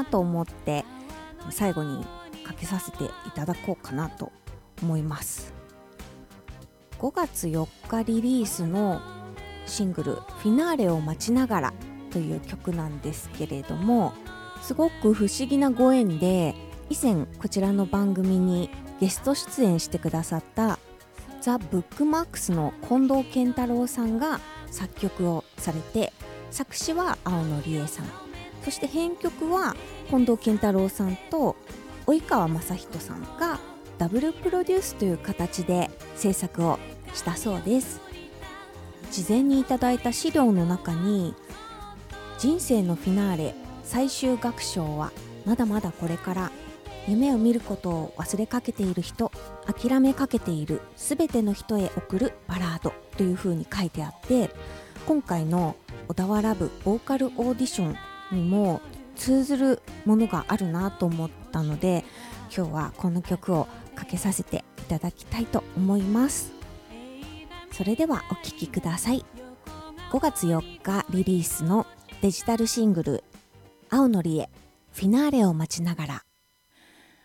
と思って最後にかけさせていただこうかなと思います。5月4日リリースのシングルフィナーレを待ちながらという曲なんですけれども、すごく不思議なご縁で以前こちらの番組にゲスト出演してくださったザ・ブックマークスの近藤健太郎さんが作曲をされて、作詞は青野りえさん、そして編曲は近藤健太郎さんと及川雅人さんがダブルプロデュースという形で制作をしたそうです。事前にいただいた資料の中に、人生のフィナーレ最終楽章はまだまだこれから、夢を見ることを忘れかけている人、諦めかけているすべての人へ送るバラードというふうに書いてあって、今回の小田原部ボーカルオーディションにも通ずるものがあるなと思ったので、今日はこの曲をかけさせていただきたいと思います。それではお聴きください。5月4日リリースのデジタルシングル青のりえフィナーレを待ちながら。